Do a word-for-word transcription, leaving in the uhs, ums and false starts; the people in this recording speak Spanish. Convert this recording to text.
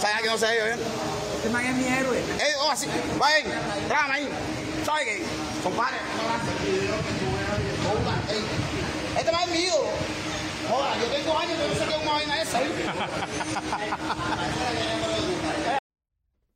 ¿Sabes que no sé yo, eh? Este man es mi héroe. Eh, oh, así. Vayan, trágame ahí. ¿Sabes qué? Compadre, este man es mío. Joder, yo tengo años que no sé qué es una vaina esa, ¿eh?